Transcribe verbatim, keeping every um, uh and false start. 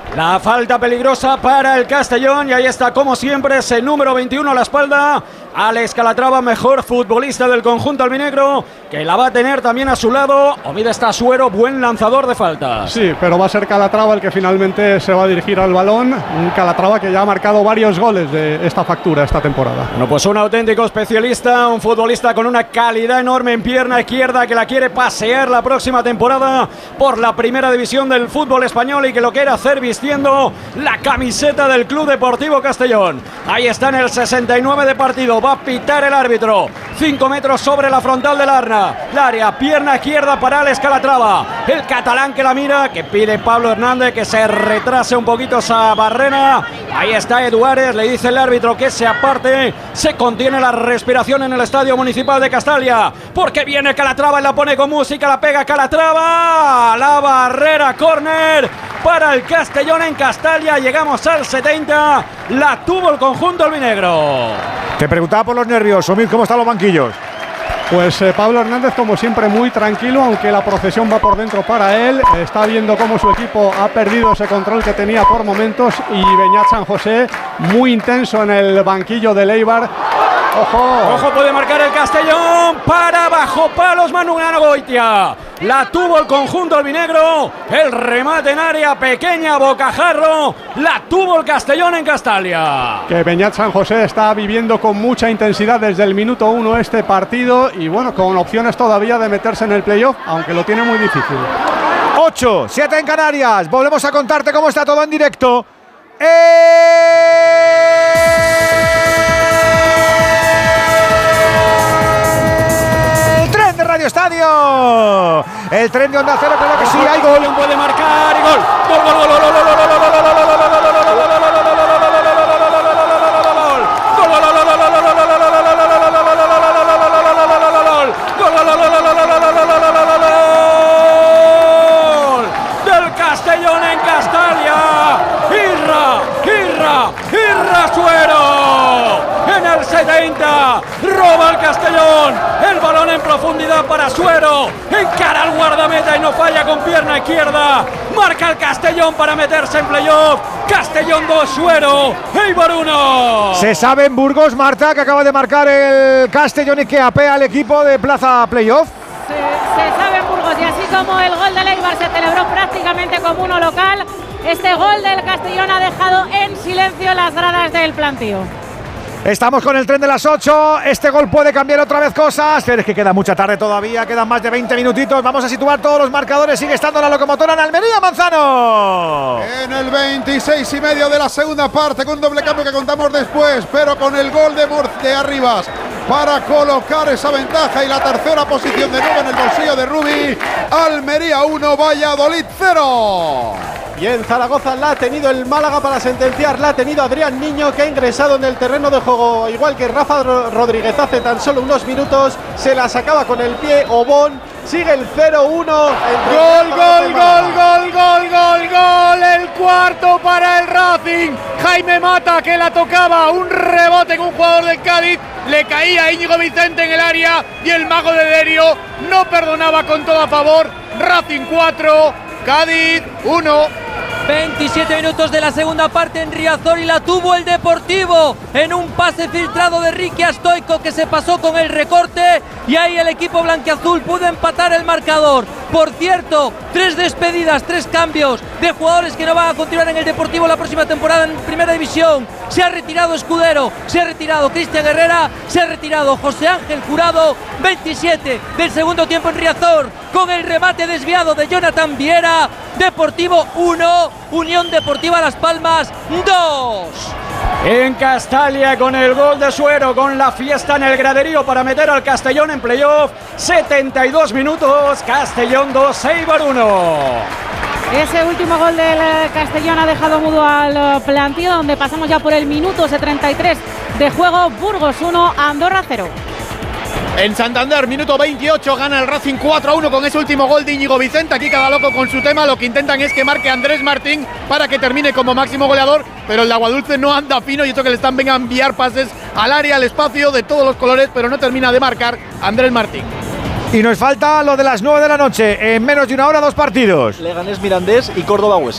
La falta peligrosa para el Castellón y ahí está como siempre ese número veintiuno a la espalda. Alex Calatrava, mejor futbolista del conjunto albinegro, que la va a tener también a su lado. Ovide Stasuero, buen lanzador de faltas. Sí, pero va a ser Calatrava el que finalmente se va a dirigir al balón. Un Calatrava que ya ha marcado varios goles de esta factura esta temporada. Bueno, pues un auténtico especialista, un futbolista con una calidad enorme en pierna izquierda, que la quiere pasear la próxima temporada por la primera división del fútbol español y que lo quiere hacer vistiendo la camiseta del Club Deportivo Castellón. Ahí está en el sesenta y nueve de partido. Va a pitar el árbitro. cinco metros sobre la frontal del Arna. El área, pierna izquierda para Alex Calatrava. El catalán que la mira, que pide Pablo Hernández que se retrase un poquito esa barrera. Ahí está Eduárez, le dice el árbitro que se aparte. Se contiene la respiración en el Estadio Municipal de Castalia, porque viene Calatrava y la pone con música, la pega Calatrava. La barrera, córner para el Castellón en Castalia. Llegamos al setenta. La tuvo el conjunto albinegro. Te preguntaba por los nervios, Omid, ¿cómo están los banquillos? Pues eh, Pablo Hernández, como siempre, muy tranquilo, aunque la procesión va por dentro para él. Está viendo cómo su equipo ha perdido ese control que tenía por momentos. Y Beñat San José, muy intenso en el banquillo de Eibar. ¡Ojo! ¡Ojo! Puede marcar el Castellón. Para bajo palos Manu Goitia. La tuvo el conjunto albinegro. El remate en área pequeña, bocajarro. La tuvo el Castellón en Castalia. Que Beñat San José está viviendo con mucha intensidad desde el minuto uno este partido. Y bueno, con opciones todavía de meterse en el playoff, aunque lo tiene muy difícil. ocho, siete en Canarias. Volvemos a contarte cómo está todo en directo. ¡Eh! Radio Estadio, el tren de Onda Cero, creo que sí, hay gol, puede marcar y gol, gol, gol, gol, gol, gol, gol, gol, gol, gol, gol, del Castellón en Castalia. Irra, Irra, Irra Suero en el setenta, roba el Castellón, el balón en profundidad para Suero, encara al guardameta y no falla con pierna izquierda, marca el Castellón para meterse en playoff. Castellón dos, Suero, Eibar uno. Se sabe en Burgos, Marta, que acaba de marcar el Castellón y que apea al equipo de plaza playoff. Se, se sabe en Burgos, y así como el gol del Eibar se celebró prácticamente como uno local, este gol del Castellón ha dejado en silencio las gradas del plantío. Estamos con el tren de las ocho. Este gol puede cambiar otra vez cosas, pero es que queda mucha tarde todavía. Quedan más de veinte minutitos. Vamos a situar todos los marcadores. Sigue estando la locomotora en Almería, Manzano. En el veintiséis y medio de la segunda parte, con un doble cambio que contamos después, pero con el gol de, de Arribas para colocar esa ventaja y la tercera posición de nuevo en el bolsillo de Rubi. Almería uno, Valladolid cero. Y en Zaragoza la ha tenido el Málaga para sentenciar, la ha tenido Adrián Niño, que ha ingresado en el terreno de juego, igual que Rafa Rodríguez hace tan solo unos minutos. Se la sacaba con el pie Obón. Sigue el cero uno. Gol, gol, gol, gol, gol, gol, gol. El cuarto para el Racing. Jaime Mata, que la tocaba, un rebote con un jugador del Cádiz. Le caía a Íñigo Vicente en el área y el mago de Derio no perdonaba con todo a favor. Racing cuatro, Cádiz uno. veintisiete minutos de la segunda parte en Riazor y la tuvo el Deportivo en un pase filtrado de Ricky Stoico, que se pasó con el recorte, y ahí el equipo blanquiazul pudo empatar el marcador. Por cierto, tres despedidas, tres cambios de jugadores que no van a continuar en el Deportivo la próxima temporada en Primera División. Se ha retirado Escudero, se ha retirado Cristian Herrera, se ha retirado José Ángel Jurado. veintisiete del segundo tiempo en Riazor, con el remate desviado de Jonathan Viera. Deportivo uno, Unión Deportiva Las Palmas dos. En Castalia, con el gol de Suero, con la fiesta en el graderío para meter al Castellón en playoff. setenta y dos minutos, Castellón dos, Eibar uno. Ese último gol del Castellón ha dejado mudo al plantío, donde pasamos ya por el minuto setenta y tres de juego. Burgos uno, Andorra cero. En Santander, minuto veintiocho, gana el Racing cuatro a uno con ese último gol de Íñigo Vicente. Aquí cada loco con su tema, lo que intentan es que marque Andrés Martín para que termine como máximo goleador, pero el de Aguadulce no anda fino y esto que le están venga a enviar pases al área, al espacio, de todos los colores, pero no termina de marcar Andrés Martín. Y nos falta lo de las nueve de la noche, en menos de una hora, dos partidos. Leganés Mirandés y Córdoba Huesca.